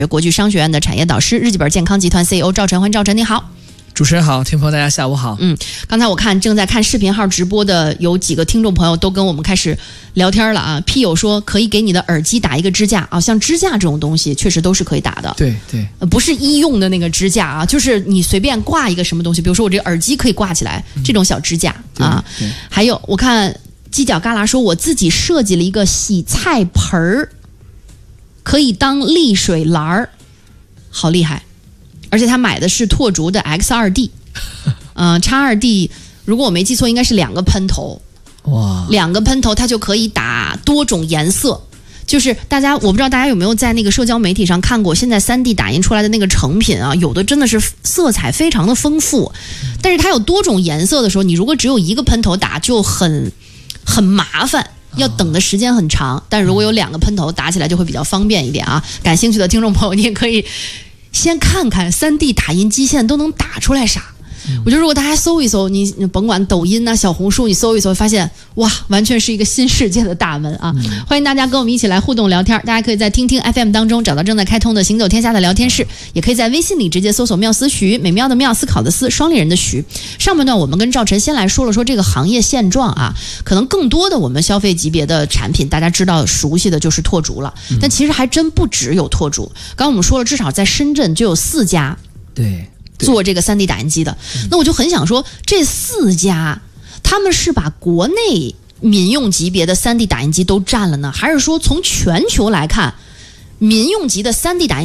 国际商学院的产业导师，日记本健康集团 CEO 赵晨，欢迎赵晨，你好。 主持人好，听众朋友大家下午好。 刚才我看正在看视频号直播的有几个听众朋友都跟我们开始聊天了啊。P 友说可以给你的耳机打一个支架啊，像支架这种东西确实都是可以打的。 对， 不是医用的那个支架啊，就是你随便挂一个什么东西，比如说我这个耳机可以挂起来，这种小支架啊。还有我看犄角旮旯说我自己设计了一个洗菜盆儿，可以当沥水篮儿，好厉害。而且他买的是拓竹的 X2D， X2D 如果我没记错应该是2个喷头，哇，2个喷头它就可以打多种颜色。就是大家，我不知道大家有没有在那个社交媒体上看过，现在3D 打印出来的那个成品啊，有的真的是色彩非常的丰富，但是它有多种颜色的时候，你如果只有1个喷头打就很麻烦，要等的时间很长。但如果有2个喷头打起来就会比较方便一点啊。感兴趣的听众朋友，你也可以先看看 3D 打印机现在都能打出来啥。我觉得如果大家搜一搜，你甭管抖音啊、小红书，你搜一搜，发现哇，完全是一个新世界的大门啊！欢迎大家跟我们一起来互动聊天，大家可以在听听 FM 当中找到正在开通的行走天下的聊天室，也可以在微信里直接搜索妙思徐，美妙的妙，思考的思，双立人的徐。上半段我们跟赵晨先来说了说这个行业现状啊，可能更多的我们消费级别的产品，大家知道熟悉的就是拓竹了，但其实还真不只有拓竹。刚刚我们说了，至少在深圳就有4家。对。做这个3D 打印机的，那我就很想说，这4家他们是把国内民用级别的3D 打印机都占了呢，还是说从全球来看，民用级的3D 打印